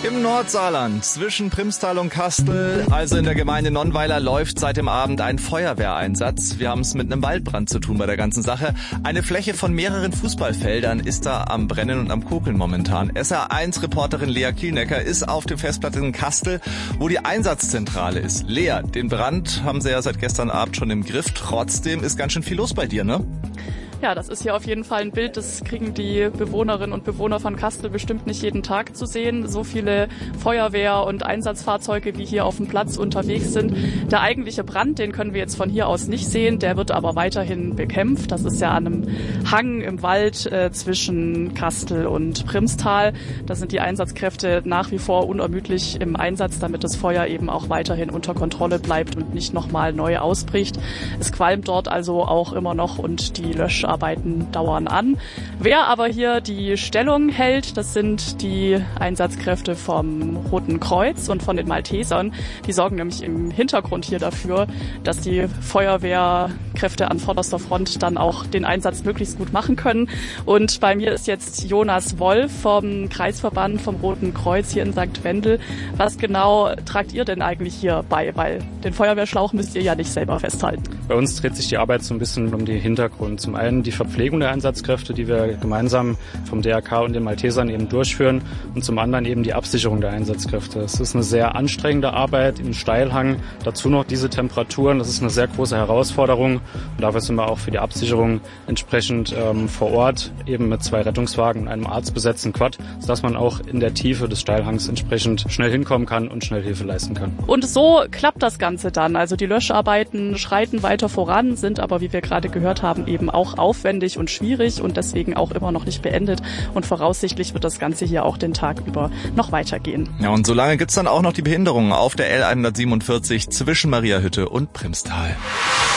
Im Nordsaarland zwischen Primstal und Kastel, also in der Gemeinde Nonnweiler, läuft seit dem Abend ein Feuerwehreinsatz. Wir haben es mit einem Waldbrand zu tun bei der ganzen Sache. Eine Fläche von mehreren Fußballfeldern ist da am Brennen und am Kokeln momentan. SR1-Reporterin Lea Kielnecker ist auf dem Festplatz in Kastel, wo die Einsatzzentrale ist. Lea, den Brand haben Sie ja seit gestern Abend schon im Griff. Trotzdem ist ganz schön viel los bei dir, ne? Ja, das ist hier auf jeden Fall ein Bild, das kriegen die Bewohnerinnen und Bewohner von Kastel bestimmt nicht jeden Tag zu sehen. So viele Feuerwehr- und Einsatzfahrzeuge, wie hier auf dem Platz unterwegs sind. Der eigentliche Brand, den können wir jetzt von hier aus nicht sehen, der wird aber weiterhin bekämpft. Das ist ja an einem Hang im Wald zwischen Kastel und Primstal. Da sind die Einsatzkräfte nach wie vor unermüdlich im Einsatz, damit das Feuer eben auch weiterhin unter Kontrolle bleibt und nicht nochmal neu ausbricht. Es qualmt dort also auch immer noch und die Löscharbeiten dauern an. Wer aber hier die Stellung hält, das sind die Einsatzkräfte vom Roten Kreuz und von den Maltesern. Die sorgen nämlich im Hintergrund hier dafür, dass die Feuerwehrkräfte an vorderster Front dann auch den Einsatz möglichst gut machen können. Und bei mir ist jetzt Jonas Wolf vom Kreisverband vom Roten Kreuz hier in St. Wendel. Was genau tragt ihr denn eigentlich hier bei? Weil den Feuerwehrschlauch müsst ihr ja nicht selber festhalten. Bei uns dreht sich die Arbeit so ein bisschen um den Hintergrund. Zum einen die Verpflegung der Einsatzkräfte, die wir gemeinsam vom DRK und den Maltesern eben durchführen, und zum anderen eben die Absicherung der Einsatzkräfte. Es ist eine sehr anstrengende Arbeit im Steilhang. Dazu noch diese Temperaturen, das ist eine sehr große Herausforderung. Und dafür sind wir auch für die Absicherung entsprechend vor Ort eben mit 2 Rettungswagen und einem arztbesetzten Quad, sodass man auch in der Tiefe des Steilhangs entsprechend schnell hinkommen kann und schnell Hilfe leisten kann. Und so klappt das Ganze dann. Also die Löscharbeiten schreiten weiter voran, sind aber, wie wir gerade gehört haben, eben auch aufwendig und schwierig und deswegen auch immer noch nicht beendet. Und voraussichtlich wird das Ganze hier auch den Tag über noch weitergehen. Ja, und solange gibt's dann auch noch die Behinderungen auf der L147 zwischen Mariahütte und Primstal.